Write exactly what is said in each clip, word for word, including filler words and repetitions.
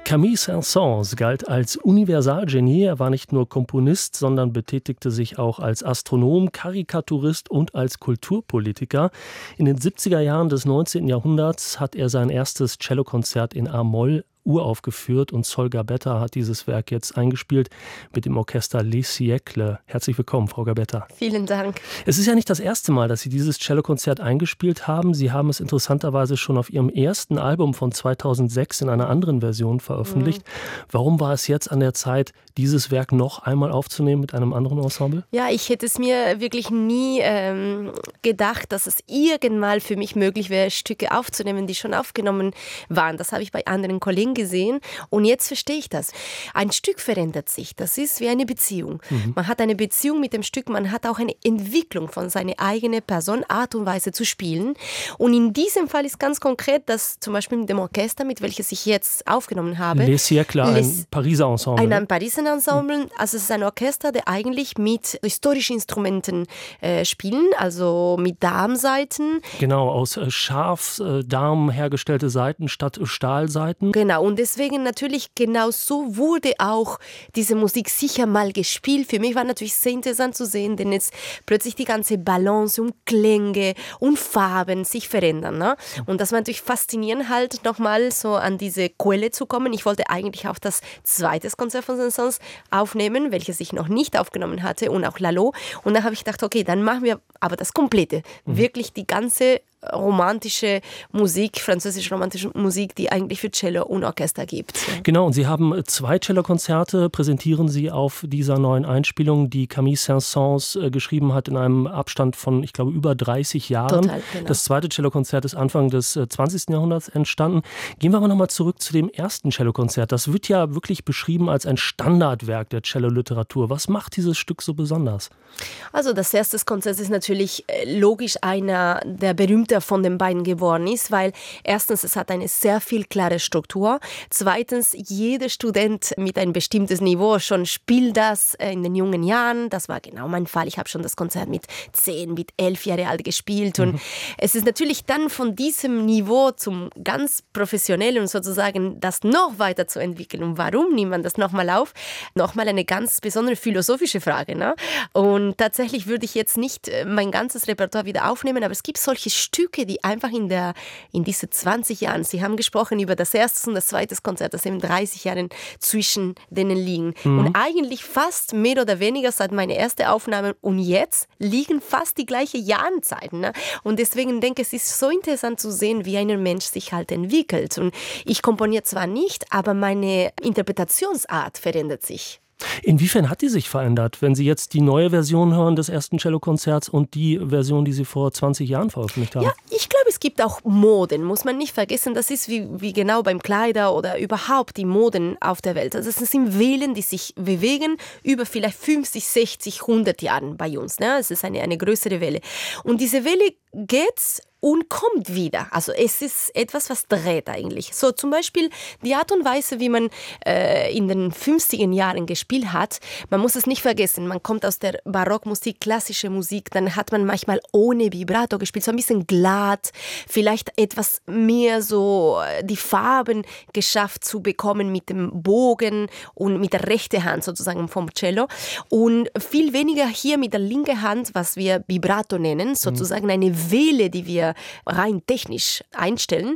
Camille Saint-Saëns galt als Universalgenie. Er war nicht nur Komponist, sondern betätigte sich auch als Astronom, Karikaturist und als Kulturpolitiker. In den siebziger Jahren des neunzehnten Jahrhunderts hat er sein erstes Cellokonzert in A-Moll uraufgeführt und Sol Gabetta hat dieses Werk jetzt eingespielt mit dem Orchester Les Siècles. Herzlich willkommen, Frau Gabetta. Vielen Dank. Es ist ja nicht das erste Mal, dass Sie dieses Cellokonzert eingespielt haben. Sie haben es interessanterweise schon auf Ihrem ersten Album von zweitausendsechs in einer anderen Version veröffentlicht. Mhm. Warum war es jetzt an der Zeit, dieses Werk noch einmal aufzunehmen mit einem anderen Ensemble? Ja, ich hätte es mir wirklich nie ähm, gedacht, dass es irgendwann für mich möglich wäre, Stücke aufzunehmen, die schon aufgenommen waren. Das habe ich bei anderen Kollegen gesehen und jetzt verstehe ich das. Ein Stück verändert sich. Das ist wie eine Beziehung. Mhm. Man hat eine Beziehung mit dem Stück, man hat auch eine Entwicklung von seiner eigenen Person, Art und Weise zu spielen. Und in diesem Fall ist ganz konkret, dass zum Beispiel mit dem Orchester, mit welches ich jetzt aufgenommen habe, Les Siècles, ein Pariser Ensemble. Ein, ein Pariser Ensemble, also es ist ein Orchester, der eigentlich mit historischen Instrumenten äh, spielen, also mit Darmsaiten. Genau, aus äh, Schafsdarm hergestellte Saiten statt Stahlsaiten. Genau, und deswegen natürlich genau so wurde auch diese Musik sicher mal gespielt. Für mich war natürlich sehr interessant zu sehen, denn jetzt plötzlich die ganze Balance und Klänge und Farben sich verändern. Ne? Und das war natürlich faszinierend, halt nochmal so an diese Quelle zu kommen. Ich wollte eigentlich auch das zweite Konzert von Saint-Saëns aufnehmen, welches ich noch nicht aufgenommen hatte und auch Lalo. Und dann habe ich gedacht, okay, dann machen wir aber das Komplette. Mhm. Wirklich die ganze romantische Musik, französische romantische Musik, die eigentlich für Cello und Orchester gibt. Genau, und Sie haben zwei Cellokonzerte, präsentieren Sie auf dieser neuen Einspielung, die Camille Saint-Saëns äh, geschrieben hat in einem Abstand von, ich glaube, über dreißig Jahren. Total, genau. Das zweite Cellokonzert ist Anfang des äh, zwanzigsten Jahrhunderts entstanden. Gehen wir aber nochmal zurück zu dem ersten Cellokonzert. Das wird ja wirklich beschrieben als ein Standardwerk der Celloliteratur. Was macht dieses Stück so besonders? Also das erste Konzert ist natürlich äh, logisch einer der berühmten von den beiden geworden ist, weil erstens, es hat eine sehr viel klare Struktur. Zweitens, jeder Student mit einem bestimmten Niveau schon spielt das in den jungen Jahren. Das war genau mein Fall. Ich habe schon das Konzert mit zehn, mit elf Jahre alt gespielt. Und mhm. es ist natürlich dann von diesem Niveau zum ganz professionellen und sozusagen das noch weiter zu entwickeln. Und warum nimmt man das nochmal auf? Nochmal eine ganz besondere philosophische Frage. Ne? Und tatsächlich würde ich jetzt nicht mein ganzes Repertoire wieder aufnehmen, aber es gibt solche Stücke, die einfach in, der, in diese zwanzig Jahren, Sie haben gesprochen über das erste und das zweite Konzert, das eben dreißig Jahren zwischen denen liegen. Mhm. Und eigentlich fast mehr oder weniger seit meiner ersten Aufnahme und jetzt liegen fast die gleichen Jahrenzeiten. Ne? Und deswegen denke ich, es ist so interessant zu sehen, wie ein Mensch sich halt entwickelt. Und ich komponiere zwar nicht, aber meine Interpretationsart verändert sich. Inwiefern hat die sich verändert, wenn Sie jetzt die neue Version hören des ersten Cellokonzerts und die Version, die Sie vor zwanzig Jahren veröffentlicht haben? Ja, ich glaube, es gibt auch Moden, muss man nicht vergessen. Das ist wie, wie genau beim Kleider oder überhaupt die Moden auf der Welt. Also es sind Wellen, die sich bewegen über vielleicht fünfzig, sechzig, hundert Jahren bei uns. Ne? Es ist eine, eine größere Welle. Und diese Welle geht und kommt wieder. Also es ist etwas, was dreht eigentlich. So zum Beispiel die Art und Weise, wie man äh, in den fünfziger Jahren gespielt hat. Man muss es nicht vergessen, man kommt aus der Barockmusik, klassische Musik, dann hat man manchmal ohne Vibrato gespielt, so ein bisschen glatt, vielleicht etwas mehr so die Farben geschafft zu bekommen mit dem Bogen und mit der rechten Hand sozusagen vom Cello und viel weniger hier mit der linken Hand, was wir Vibrato nennen, sozusagen mhm. eine Welle, die wir rein technisch einstellen.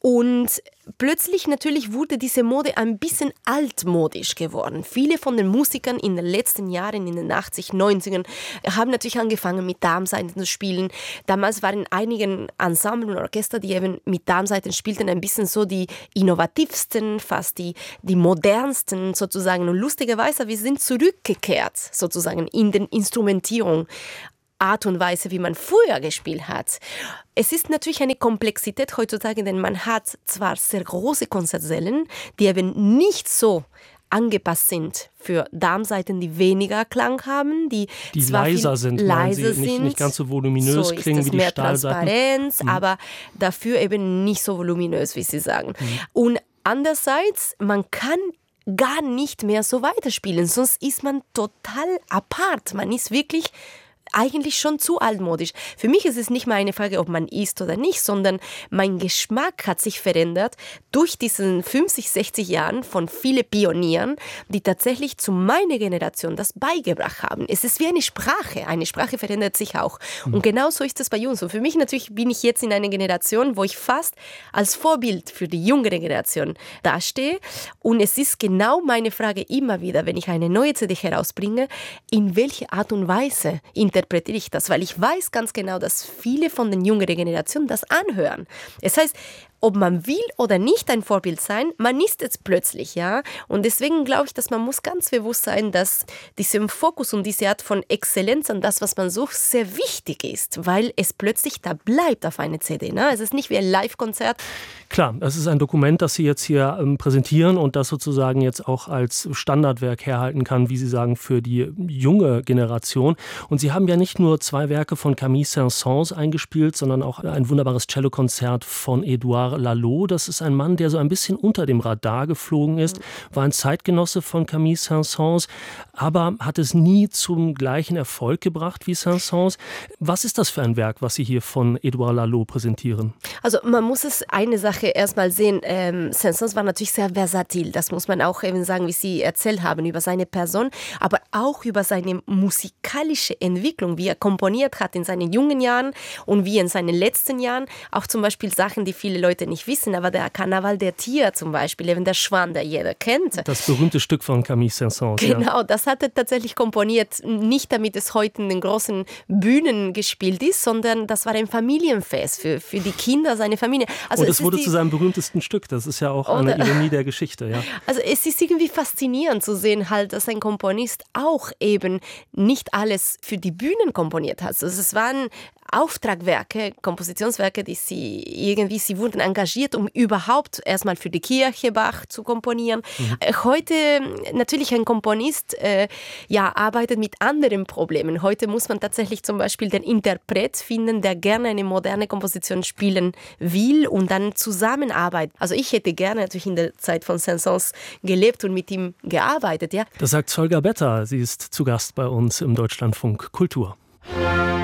Und plötzlich natürlich wurde diese Mode ein bisschen altmodisch geworden. Viele von den Musikern in den letzten Jahren, in den achtziger, neunzigern, haben natürlich angefangen mit Darmsaiten zu spielen. Damals waren einige Ensemble und Orchester, die eben mit Darmsaiten spielten, ein bisschen so die innovativsten, fast die, die modernsten sozusagen. Und lustigerweise, wir sind zurückgekehrt sozusagen in den Instrumentierung. Art und Weise, wie man früher gespielt hat. Es ist natürlich eine Komplexität heutzutage, denn man hat zwar sehr große Konzertsälen, die eben nicht so angepasst sind für Darmsaiten, die weniger Klang haben, die, die zwar leiser sind, leise Sie, sind, nicht, nicht ganz so voluminös so klingen wie die mehr Stahlsaiten. Transparenz, Mhm. aber dafür eben nicht so voluminös, wie Sie sagen. Mhm. Und andererseits, man kann gar nicht mehr so weiterspielen, sonst ist man total apart. Man ist wirklich eigentlich schon zu altmodisch. Für mich ist es nicht mal eine Frage, ob man isst oder nicht, sondern mein Geschmack hat sich verändert durch diesen fünfzig, sechzig Jahren von vielen Pionieren, die tatsächlich zu meiner Generation das beigebracht haben. Es ist wie eine Sprache. Eine Sprache verändert sich auch. Mhm. Und genau so ist es bei uns. Und für mich natürlich bin ich jetzt in einer Generation, wo ich fast als Vorbild für die jüngere Generation dastehe. Und es ist genau meine Frage immer wieder, wenn ich eine neue C D herausbringe, in welche Art und Weise interpretiere ich das? Weil ich weiß ganz genau, dass viele von den jüngeren Generationen das anhören. Es heißt, ob man will oder nicht ein Vorbild sein, man ist es plötzlich, ja. Und deswegen glaube ich, dass man muss ganz bewusst sein, dass dieser Fokus und diese Art von Exzellenz an das, was man sucht, sehr wichtig ist, weil es plötzlich da bleibt auf eine C D. Ne? Es ist nicht wie ein Live-Konzert. Klar, es ist ein Dokument, das Sie jetzt hier ähm, präsentieren und das sozusagen jetzt auch als Standardwerk herhalten kann, wie Sie sagen, für die junge Generation. Und Sie haben ja nicht nur zwei Werke von Camille Saint-Saëns eingespielt, sondern auch ein wunderbares Cellokonzert von Édouard Laloux. Das ist ein Mann, der so ein bisschen unter dem Radar geflogen ist, war ein Zeitgenosse von Camille Saint-Saëns, aber hat es nie zum gleichen Erfolg gebracht wie Saint-Saëns. Was ist das für ein Werk, was Sie hier von Édouard Laloux präsentieren? Also man muss es eine Sache erstmal sehen. Ähm, Saint-Saëns war natürlich sehr versatil. Das muss man auch eben sagen, wie Sie erzählt haben, über seine Person, aber auch über seine musikalische Entwicklung, wie er komponiert hat in seinen jungen Jahren und wie in seinen letzten Jahren. Auch zum Beispiel Sachen, die viele Leute nicht wissen, aber der Karneval der Tiere zum Beispiel, eben der Schwan, der jeder kennt. Das berühmte Stück von Camille Saint-Saëns. Genau, ja. Das hat er tatsächlich komponiert, nicht damit es heute in den großen Bühnen gespielt ist, sondern das war ein Familienfest für, für die Kinder, seine Familie. Also Und es, es wurde die, zu seinem berühmtesten Stück, das ist ja auch oder, eine Ironie der Geschichte. Ja. Also es ist irgendwie faszinierend zu sehen, halt, dass ein Komponist auch eben nicht alles für die Bühnen komponiert hat. Also es waren Auftragwerke, Kompositionswerke, die sie irgendwie, sie wurden engagiert, um überhaupt erstmal für die Kirche Bach zu komponieren. Mhm. Heute natürlich ein Komponist äh, ja, arbeitet mit anderen Problemen. Heute muss man tatsächlich zum Beispiel den Interpret finden, der gerne eine moderne Komposition spielen will und dann zusammenarbeitet. Also ich hätte gerne natürlich in der Zeit von Saint-Saëns gelebt und mit ihm gearbeitet. Ja. Das sagt Holger Better. Sie ist zu Gast bei uns im Deutschlandfunk Kultur.